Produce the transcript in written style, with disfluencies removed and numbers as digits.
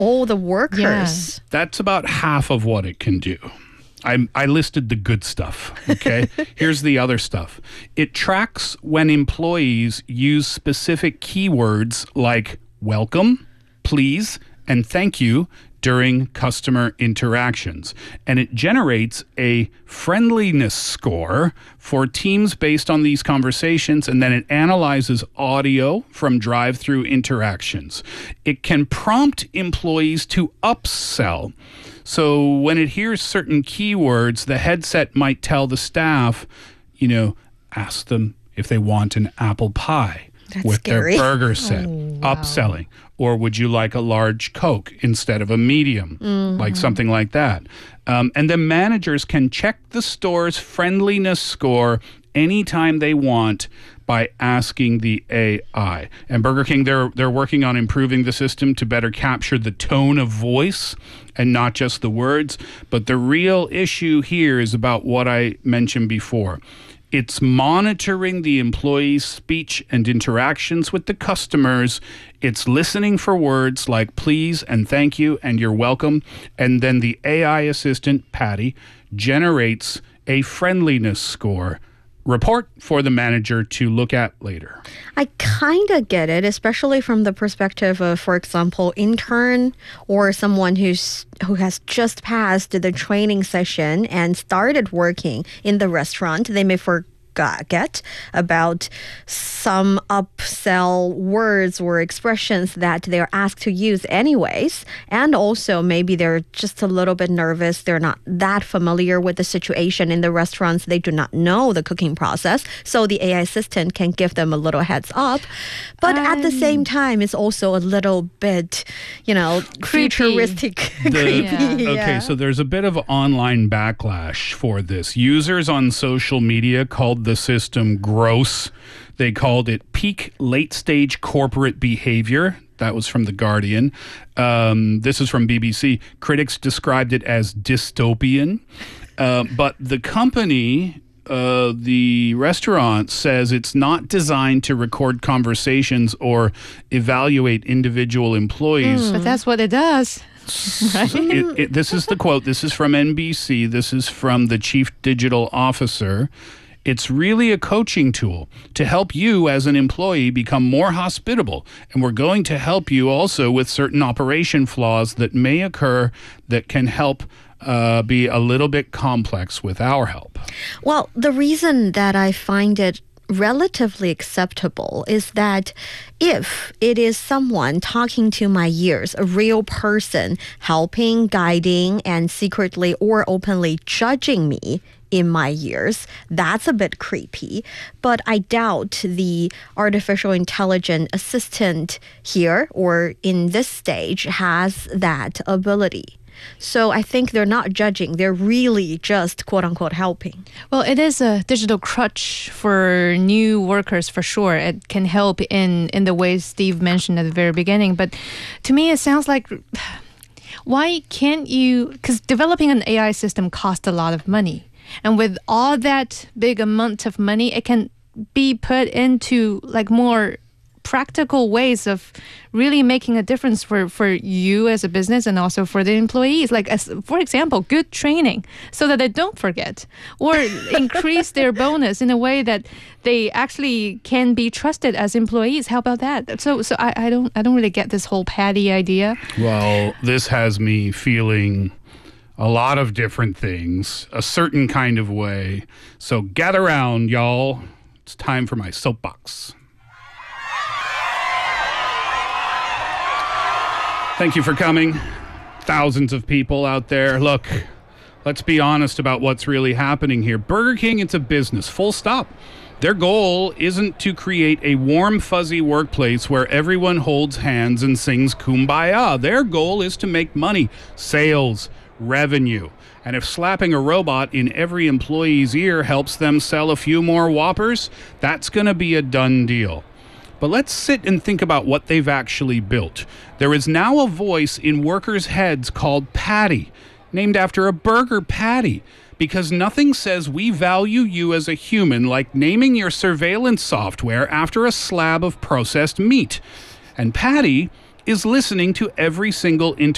all the workers. That's about half of what it can do. I listed the good stuff, okay? Here's the other stuff. It tracks when employees use specific keywords like welcome, please, and thank you during customer interactions. And it generates a friendliness score for teams based on these conversations, and then it analyzes audio from drive-through interactions. It can prompt employees to upsell. So when it hears certain keywords, the headset might tell the staff, ask them if they want an apple pie with scary. their burger set, upselling. Or would you like a large Coke instead of a medium, like something like that. And then managers can check the store's friendliness score anytime they want by asking the AI. And Burger King, they're working on improving the system to better capture the tone of voice and not just the words. But the real issue here is about what I mentioned before. It's monitoring the employees' speech and interactions with the customers. It's listening for words like please and thank you and you're welcome. And then the AI assistant, Patty, generates a friendliness score report for the manager to look at later. I kind of get it, especially from the perspective of, for example, intern or someone who has just passed the training session and started working in the restaurant. They may forget about some upsell words or expressions that they're asked to use anyways. And also maybe they're just a little bit nervous. They're not that familiar with the situation in the restaurants. They do not know the cooking process. So the AI assistant can give them a little heads up. But at the same time, it's also a little bit, futuristic. Creepy. Okay, so there's a bit of online backlash for this. Users on social media called the system gross. They called it peak late-stage corporate behavior. That was from The Guardian. This is from BBC. Critics described it as dystopian. But the company, the restaurant, says it's not designed to record conversations or evaluate individual employees. But that's what it does. Right? This is the quote. This is from NBC. This is from the chief digital officer. It's really a coaching tool to help you as an employee become more hospitable. And we're going to help you also with certain operation flaws that may occur that can help be a little bit complex with our help. Well, the reason that I find it relatively acceptable is that if it is someone talking to my ears, a real person helping, guiding, and secretly or openly judging me in my ears, that's a bit creepy. But I doubt the artificial intelligence assistant here or in this stage has that ability. So I think they're not judging. They're really just, quote unquote, helping. Well, it is a digital crutch for new workers for sure. It can help in the ways Steve mentioned at the very beginning. But to me, it sounds like, why can't you, because developing an AI system costs a lot of money. And with all that big amount of money, it can be put into like more practical ways of really making a difference for you as a business and also for the employees. Like, for example, good training so that they don't forget, or increase their bonus in a way that they actually can be trusted as employees. How about that? So I don't really get this whole Patty idea. Well, this has me feeling a lot of different things, a certain kind of way. So gather round, y'all. It's time for my soapbox. Thank you for coming. Thousands of people out there. Look, let's be honest about what's really happening here. Burger King, it's a business, full stop. Their goal isn't to create a warm, fuzzy workplace where everyone holds hands and sings Kumbaya. Their goal is to make money, sales, revenue. And if slapping a robot in every employee's ear helps them sell a few more Whoppers, that's going to be a done deal. But let's sit and think about what they've actually built. There is now a voice in workers' heads called Patty, named after a burger patty, because nothing says we value you as a human like naming your surveillance software after a slab of processed meat. And Patty is listening to every single interaction